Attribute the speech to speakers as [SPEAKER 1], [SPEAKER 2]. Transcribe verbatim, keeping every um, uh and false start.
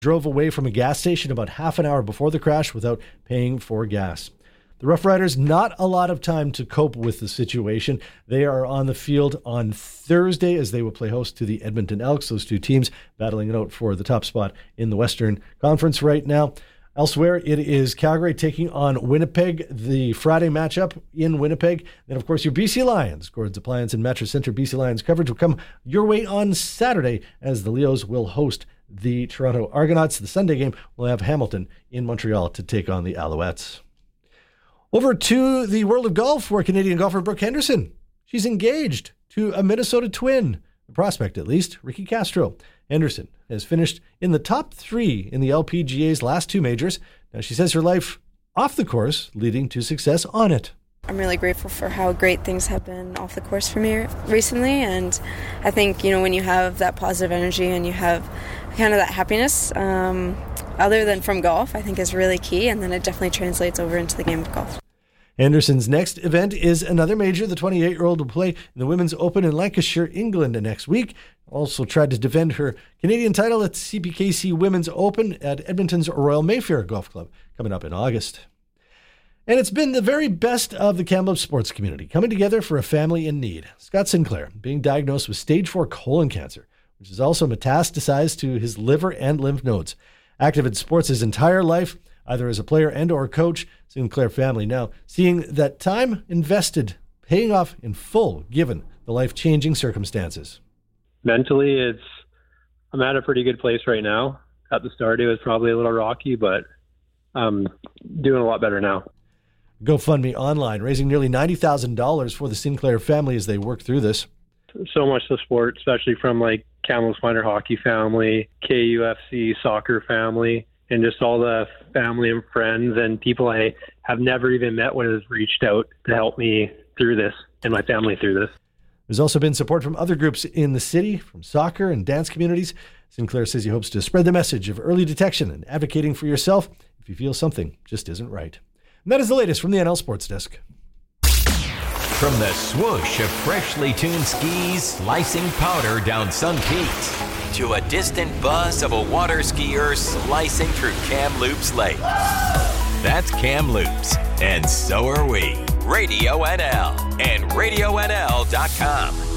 [SPEAKER 1] drove away from a gas station about half an hour before the crash without paying for gas. The Rough Riders, not a lot of time to cope with the situation. They are on the field on Thursday as they will play host to the Edmonton Elks, those two teams battling it out for the top spot in the Western Conference right now. Elsewhere, it is Calgary taking on Winnipeg, the Friday matchup in Winnipeg. Then, of course, your B C Lions. Gordon's Appliance and Mattress Center B C Lions coverage will come your way on Saturday as the Leos will host the Toronto Argonauts. The Sunday game will have Hamilton in Montreal to take on the Alouettes. Over to the world of golf, where Canadian golfer Brooke Henderson. She's engaged to a Minnesota twin, a prospect at least, Ricky Castro. Henderson has finished in the top three in the L P G A's last two majors. Now she says her life off the course leading to success on it.
[SPEAKER 2] I'm really grateful for how great things have been off the course for me recently, and I think, you know, when you have that positive energy and you have kind of that happiness, um, other than from golf, I think is really key, and then it definitely translates over into the game of golf.
[SPEAKER 1] Henderson's next event is another major. The twenty-eight-year-old will play in the Women's Open in Lancashire, England next week. Also tried to defend her Canadian title at C P K C Women's Open at Edmonton's Royal Mayfair Golf Club coming up in August. And it's been the very best of the Kamloops sports community coming together for a family in need. Scott Sinclair being diagnosed with stage four colon cancer, which is also metastasized to his liver and lymph nodes. Active in sports his entire life, either as a player and or coach, Sinclair family now seeing that time invested paying off in full given the life-changing circumstances.
[SPEAKER 3] Mentally, it's I'm at a pretty good place right now. At the start, it was probably a little rocky, but I'm doing a lot better now.
[SPEAKER 1] GoFundMe online, raising nearly ninety thousand dollars for the Sinclair family as they work through this.
[SPEAKER 3] So much support, especially from like Kamloops Minor Hockey family, K U F C soccer family, and just all the family and friends and people I have never even met when has reached out to help me through this and my family through this.
[SPEAKER 1] There's also been support from other groups in the city, from soccer and dance communities. Sinclair says he hopes to spread the message of early detection and advocating for yourself if you feel something just isn't right. And that is the latest from the N L Sports Desk.
[SPEAKER 4] From the swoosh of freshly tuned skis slicing powder down Sun Peaks to a distant buzz of a water skier slicing through Kamloops Lake. That's Kamloops, and so are we. Radio N L and radio N L dot com.